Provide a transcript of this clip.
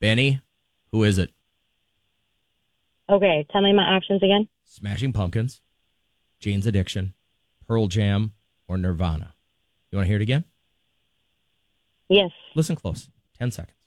Benny, who is it? Okay, tell me my options again. Smashing Pumpkins, Jane's Addiction, Pearl Jam, or Nirvana? You want to hear it again? Yes. Listen close. 10 seconds.